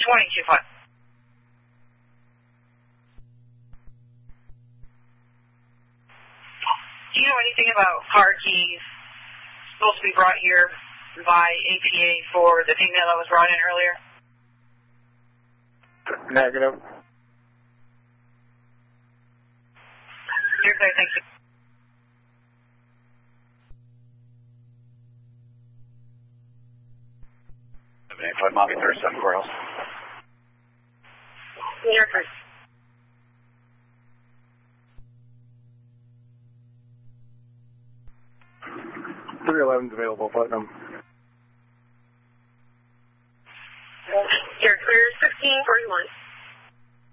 22-5. Do you know anything about car keys supposed to be brought here by APA for the female that was brought in earlier? Negative. You're clear, thank you. Mommy 37 Courthouse. You're clear. 311's available, Putnam.